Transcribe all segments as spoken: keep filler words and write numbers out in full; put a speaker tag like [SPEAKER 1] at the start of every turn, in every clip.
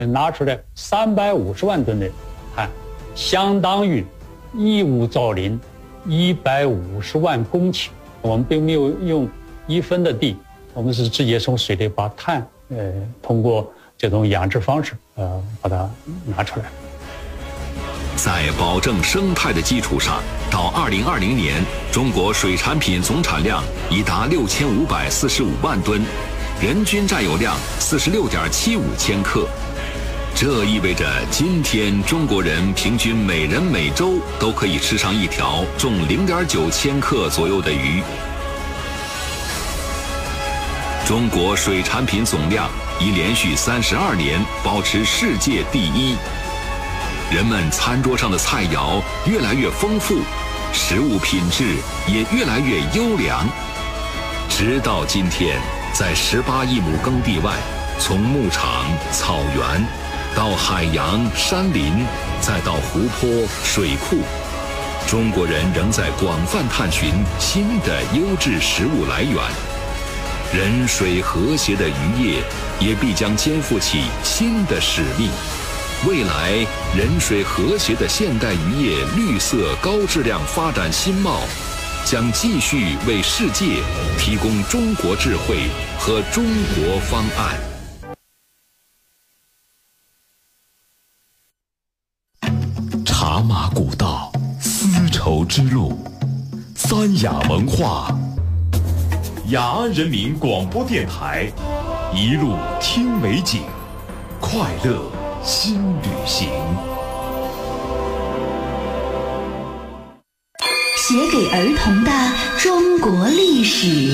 [SPEAKER 1] 拿出来三百五十万吨的碳，相当于义乌造林一百五十万公顷。我们并没有用一分的地，我们是直接从水里把碳，呃，通过这种养殖方式，呃，把它拿出来。
[SPEAKER 2] 在保证生态的基础上，到二零二零年，中国水产品总产量已达六千五百四十五万吨，人均占有量四十六点七五千克。这意味着今天中国人平均每人每周都可以吃上一条重零点九千克左右的鱼。中国水产品总量已连续三十二年保持世界第一，人们餐桌上的菜肴越来越丰富，食物品质也越来越优良。直到今天，在十八亿亩耕地外，从牧场、草原到海洋、山林，再到湖泊、水库，中国人仍在广泛探寻新的优质食物来源。人水和谐的渔业也必将肩负起新的使命。未来，人水和谐的现代渔业绿色高质量发展新貌，将继续为世界提供中国智慧和中国方案。
[SPEAKER 3] 茶马古道，丝绸之路，三雅文化。雅安人民广播电台，一路听美景，快乐新旅行。
[SPEAKER 4] 写给儿童的中国历史。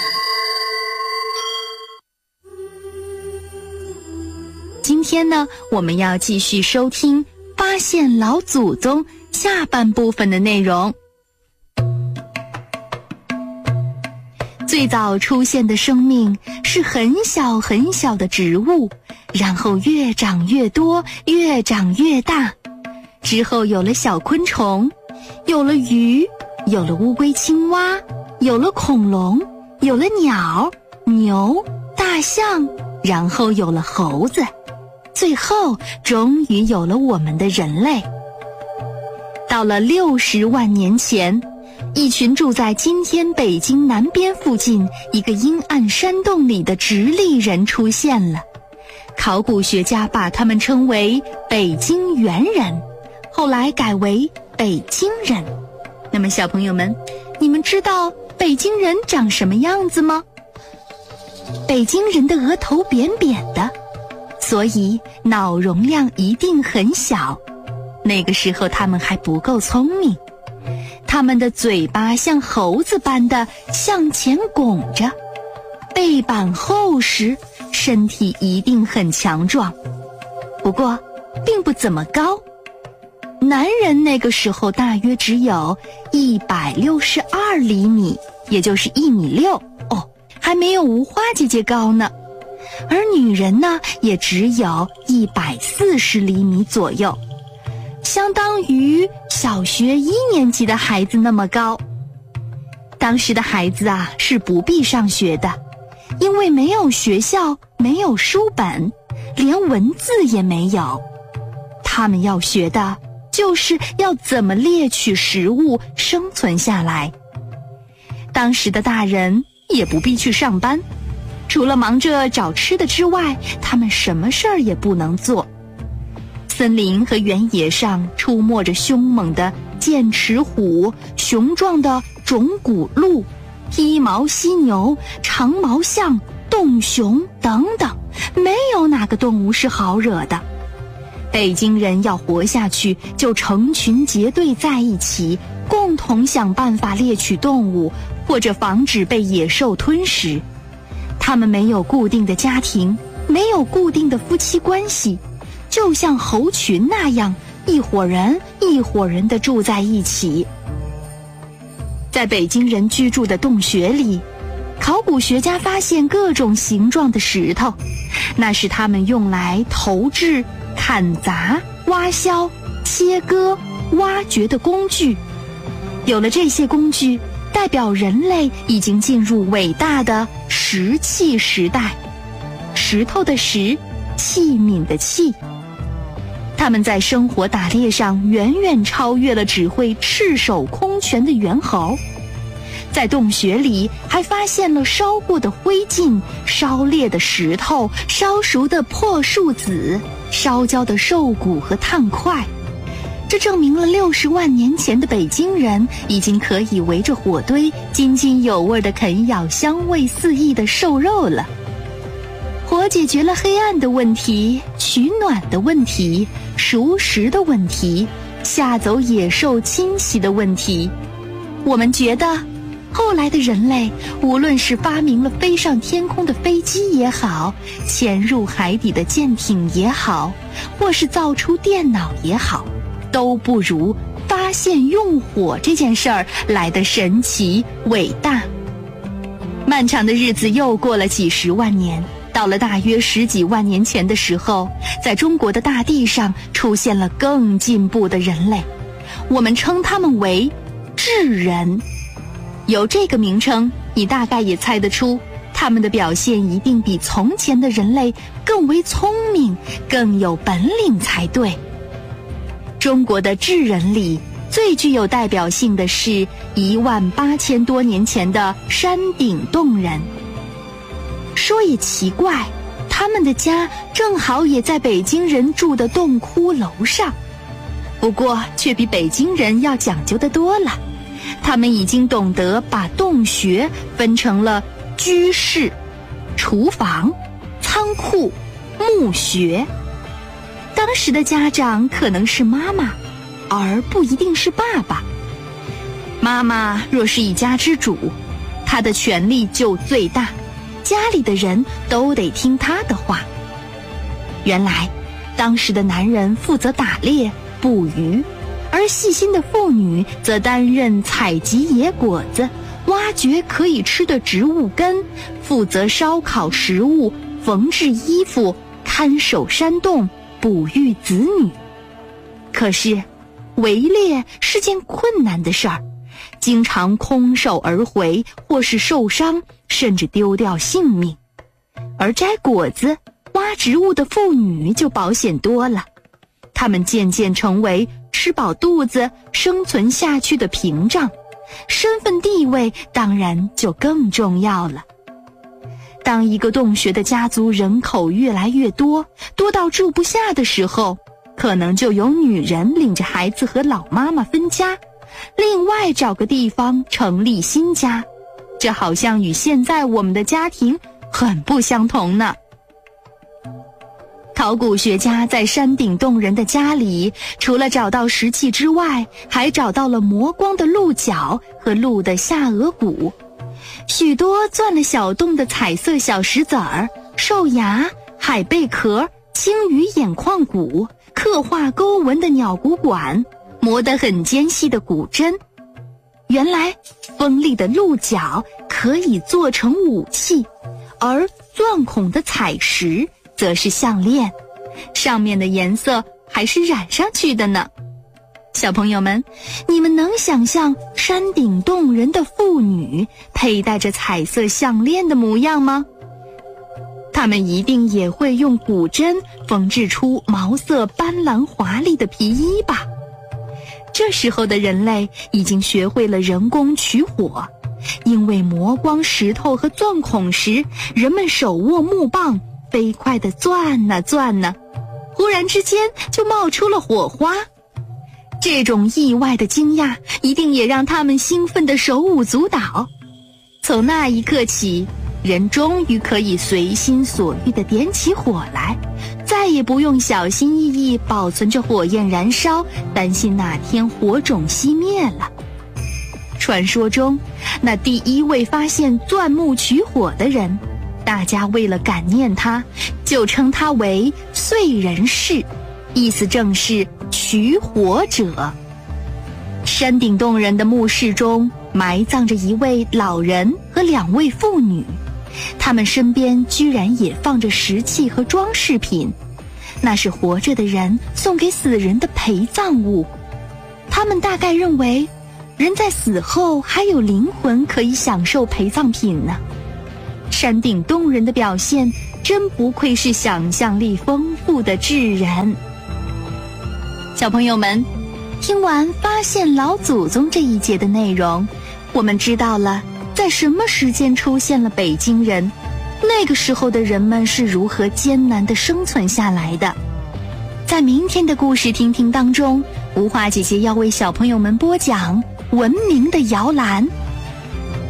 [SPEAKER 4] 今天呢，我们要继续收听发现老祖宗下半部分的内容。最早出现的生命是很小很小的植物，然后越长越多，越长越大。之后有了小昆虫，有了鱼，有了乌龟、青蛙，有了恐龙，有了鸟、牛、大象，然后有了猴子，最后终于有了我们的人类。到了六十万年前，一群住在今天北京南边附近一个阴暗山洞里的直立人出现了，考古学家把他们称为北京猿人，后来改为北京人。那么小朋友们，你们知道北京人长什么样子吗？北京人的额头扁扁的，所以脑容量一定很小。那个时候他们还不够聪明，他们的嘴巴像猴子般的向前拱着，背板厚实，身体一定很强壮，不过并不怎么高。男人那个时候大约只有一百六十二厘米，也就是一米六哦，还没有吴花姐姐高呢。而女人呢，也只有一百四十厘米左右，相当于小学一年级的孩子那么高。当时的孩子啊，是不必上学的，因为没有学校，没有书本，连文字也没有。他们要学的就是要怎么猎取食物，生存下来。当时的大人也不必去上班，除了忙着找吃的之外，他们什么事儿也不能做。森林和原野上出没着凶猛的剑齿虎、雄壮的种骨鹿、披毛犀牛、长毛象、洞熊等等，没有哪个动物是好惹的。北京人要活下去，就成群结队在一起，共同想办法猎取动物，或者防止被野兽吞食。他们没有固定的家庭，没有固定的夫妻关系，就像猴群那样，一伙人一伙人地住在一起。在北京人居住的洞穴里，考古学家发现各种形状的石头，那是他们用来投掷、砍砸、挖削、切割、挖掘的工具。有了这些工具，代表人类已经进入伟大的石器时代。石头的石， 器皿的器。他们在生活打猎上远远超越了只会赤手空拳的猿猴。在洞穴里还发现了烧过的灰烬、烧裂的石头、烧熟的破树籽、烧焦的兽骨和炭块。这证明了六十万年前的北京人已经可以围着火堆津津有味地啃咬香味四溢的瘦肉了。火解决了黑暗的问题、取暖的问题、熟食的问题、吓走野兽侵袭的问题。我们觉得后来的人类，无论是发明了飞上天空的飞机也好，潜入海底的舰艇也好，或是造出电脑也好，都不如发现用火这件事儿来得神奇伟大。漫长的日子又过了几十万年，到了大约十几万年前的时候，在中国的大地上出现了更进步的人类，我们称他们为智人。有这个名称，你大概也猜得出，他们的表现一定比从前的人类更为聪明，更有本领才对。中国的智人里最具有代表性的是一万八千多年前的山顶洞人。说也奇怪，他们的家正好也在北京人住的洞窟楼上，不过却比北京人要讲究得多了。他们已经懂得把洞穴分成了居室、厨房、仓库、墓穴。当时的家长可能是妈妈，而不一定是爸爸。妈妈若是一家之主，她的权力就最大，家里的人都得听她的话。原来，当时的男人负责打猎、捕鱼，而细心的妇女则担任采集野果子、挖掘可以吃的植物根，负责烧烤食物、缝制衣服、看守山洞、哺育子女。可是，围猎是件困难的事儿，经常空手而回，或是受伤，甚至丢掉性命。而摘果子、挖植物的妇女就保险多了，她们渐渐成为吃饱肚子生存下去的屏障，身份地位当然就更重要了。当一个洞穴的家族人口越来越多，多到住不下的时候，可能就有女人领着孩子和老妈妈分家，另外找个地方成立新家。这好像与现在我们的家庭很不相同呢。考古学家在山顶洞人的家里，除了找到石器之外，还找到了磨光的鹿角和鹿的下颚骨，许多钻了小洞的彩色小石子儿、兽牙、海贝壳、青鱼眼眶骨、刻画勾纹的鸟骨管、磨得很尖细的骨针。原来锋利的鹿角可以做成武器，而钻孔的彩石则是项链，上面的颜色还是染上去的呢。小朋友们，你们能想象山顶洞人的妇女佩戴着彩色项链的模样吗？他们一定也会用骨针缝制出毛色斑斓华丽的皮衣吧。这时候的人类已经学会了人工取火，因为磨光石头和钻孔时，人们手握木棒，飞快地钻呐钻呐，忽然之间就冒出了火花。这种意外的惊讶一定也让他们兴奋得手舞足蹈。从那一刻起，人终于可以随心所欲地点起火来，再也不用小心翼翼保存着火焰燃烧，担心哪天火种熄灭了。传说中，那第一位发现钻木取火的人，大家为了感念他，就称他为燧人氏，意思正是取火者。山顶洞人的墓室中埋葬着一位老人和两位妇女，他们身边居然也放着石器和装饰品，那是活着的人送给死人的陪葬物。他们大概认为，人在死后还有灵魂可以享受陪葬品呢。山顶洞人的表现真不愧是想象力丰富的智人。小朋友们，听完发现老祖宗这一节的内容，我们知道了在什么时间出现了北京人，那个时候的人们是如何艰难地生存下来的。在明天的故事听听当中，吴华姐姐要为小朋友们播讲文明的摇篮。